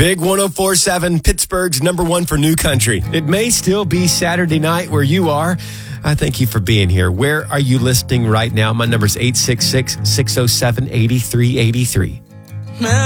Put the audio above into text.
Big 104.7, Pittsburgh's number one for new country. It may still be Saturday night where you are. I thank you for being here. Where are you listening right now? My number is 866-607-8383.